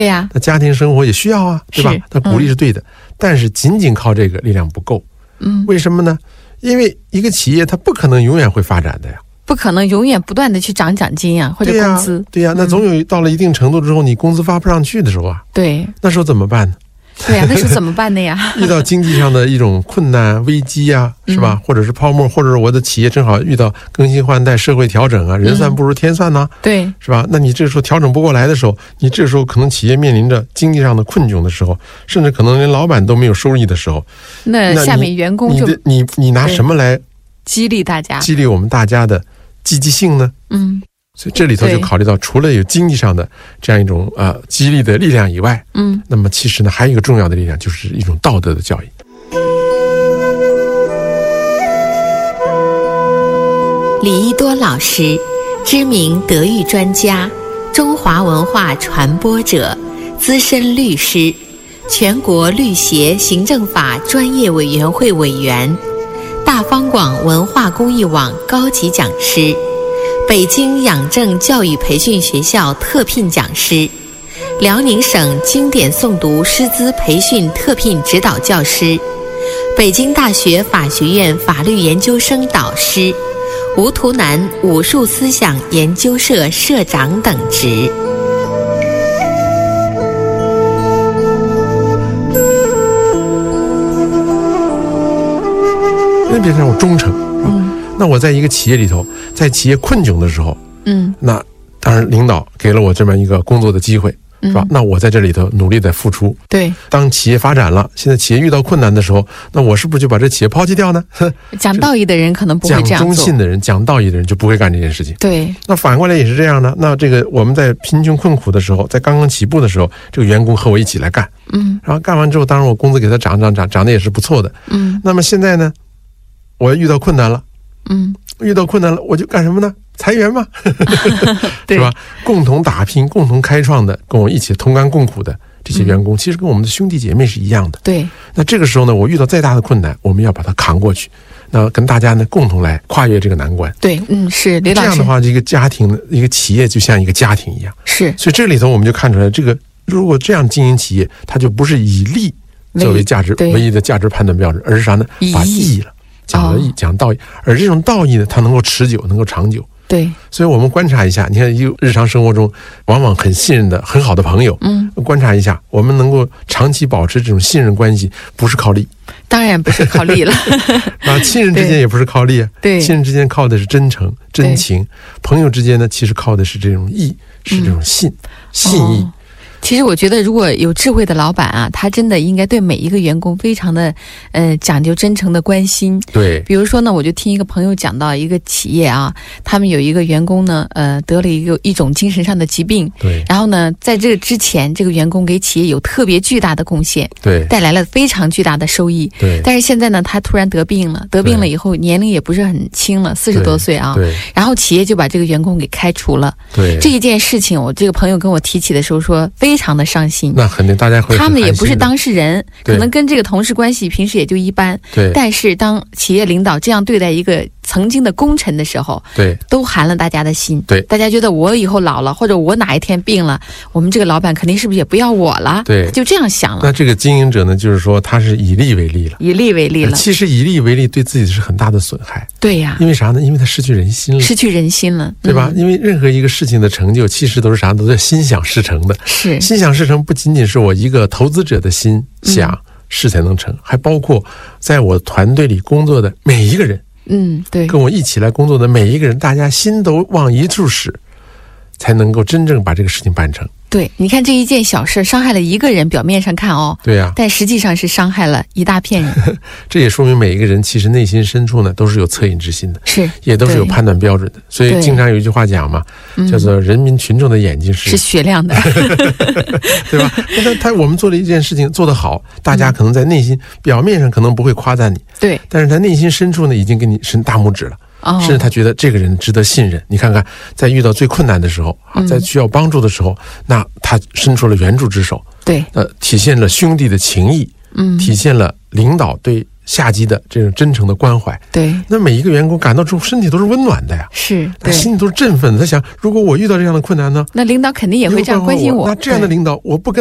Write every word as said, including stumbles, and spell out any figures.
对呀， 那家庭生活也需要啊，对吧？那鼓励是对的，嗯、但是仅仅靠这个力量不够。 嗯， 为什么呢？因为一个企业它不可能永远会发展的呀， 不可能永远不断的去涨奖金呀、啊，或者工资。 对呀、啊啊，那总有到了一定程度之后，你工资发不上去的时候啊， 对， 那时候怎么办呢？ 对呀、啊，那时候怎么办呢呀？ 遇到经济上的一种困难、危机啊，是吧？嗯、或者是泡沫，或者是我的企业正好遇到更新换代、社会调整啊，人算不如天算呐、啊嗯， 对， 是吧？那你这时候调整不过来的时候，你这时候可能企业面临着经济上的困窘的时候，甚至可能连老板都没有收益的时候， 那下面员工就你你你, 你拿什么来激励大家？ 激励我们大家的积极性呢？ 嗯。 所以这里头就考虑到，除了有经济上的这样一种呃激励的力量以外， 嗯， 那么其实呢，还有一个重要的力量，就是一种道德的教育。 李一多老师，知名德育专家，中华文化传播者，资深律师，全国律协行政法专业委员会委员，大方广文化公益网高级讲师。北京养正教育培训学校特聘讲师，辽宁省经典诵读师资培训特聘指导教师，北京大学法学院法律研究生导师，吴图南武术思想研究社社长等职。 那变成我忠诚。嗯，那我在一个企业里头，在企业困窘的时候， 嗯， 那当然领导给了我这么一个工作的机会，是吧？嗯、那我在这里头努力的付出。 对， 当企业发展了，现在企业遇到困难的时候，那我是不是就把这企业抛弃掉呢？ 讲道义的人可能不会这样做， 讲忠信的人、讲道义的人就不会干这件事情。 对， 那反过来也是这样的。那这个我们在贫穷困苦的时候，在刚刚起步的时候，这个员工和我一起来干， 嗯， 然后干完之后，当然我工资给他涨涨涨，涨得也是不错的， 嗯。 那么现在呢？我遇到困难了， 嗯， 遇到困难了，我就干什么呢？裁员嘛， 是吧？共同打拼、共同开创的，跟我一起同甘共苦的这些员工，嗯、其实跟我们的兄弟姐妹是一样的。 对。 那这个时候呢，我遇到再大的困难，我们要把它扛过去。那跟大家呢共同来跨越这个难关。 对，嗯，是李老师。 这样的话，一个家庭、一个企业就像一个家庭一样。 是。所以这里头我们就看出来，这个如果这样经营企业，它就不是以利作为价值唯一的价值判断标准，而是啥呢？把义了。讲了义，讲道义，而这种道义呢，它能够持久，能够长久。 对， 所以我们观察一下，你看，一个日常生活中往往很信任的、很好的朋友， 嗯， 观察一下，我们能够长期保持这种信任关系，不是靠利， 当然不是靠利了。 啊，亲人之间也不是靠利啊， 对， 亲人之间靠的是真诚、真情；朋友之间呢，其实靠的是这种义，是这种信、嗯、信义。哦， 其实我觉得，如果有智慧的老板啊，他真的应该对每一个员工非常的，呃，讲究真诚的关心。 对， 比如说呢，我就听一个朋友讲到一个企业啊，他们有一个员工呢，呃，得了一个一种精神上的疾病。 对。 然后呢，在这个之前，这个员工给企业有特别巨大的贡献。 对。 带来了非常巨大的收益。 对。 但是现在呢，他突然得病了，得病了以后年龄也不是很轻了，四十多岁啊。 对。 然后企业就把这个员工给开除了。 对。 这一件事情，我这个朋友跟我提起的时候说，非常的伤心。 那肯定大家会， 他们也不是当事人，可能跟这个同事关系平时也就一般。 对。 但是当企业领导这样对待一个曾经的功臣的时候， 对， 都寒了大家的心。 对， 大家觉得我以后老了，或者我哪一天病了，我们这个老板肯定是不是也不要我了？ 对， 就这样想了。 那这个经营者呢，就是说他是以利为利了， 以利为利了。 其实以利为利对自己是很大的损害。 对呀， 因为啥呢？因为他失去人心了， 失去人心了， 对吧？ 嗯、 因为任何一个事情的成就，其实都是啥？都是心想事成的。 是， 心想事成不仅仅是我一个投资者的心想事才能成，嗯、还包括在我团队里工作的每一个人。 嗯，对， 跟我一起来工作的每一个人，大家心都往一处使，才能够真正把这个事情办成。 对，你看这一件小事伤害了一个人，表面上看哦， 对呀、啊， 但实际上是伤害了一大片人。 这也说明每一个人其实内心深处呢，都是有恻隐之心的， 是， 也都是有判断标准的。所以经常有一句话讲嘛，叫做人民群众的眼睛是是雪亮的， 对吧？那他我们做了一件事情做得好，大家可能在内心、嗯、表面上可能不会夸赞你， 对， 但是他内心深处呢，已经给你伸大拇指了。 哦、 甚至他觉得这个人值得信任。你看看，在遇到最困难的时候， 嗯、 在需要帮助的时候，那他伸出了援助之手， 对， 呃，体现了兄弟的情谊， 嗯， 体现了领导对下级的这种真诚的关怀。 对， 那每一个员工感到之后，身体都是温暖的呀， 是， 他心里都是振奋的。他想，如果我遇到这样的困难呢， 那领导肯定也会这样关心我。 那这样的领导，我不跟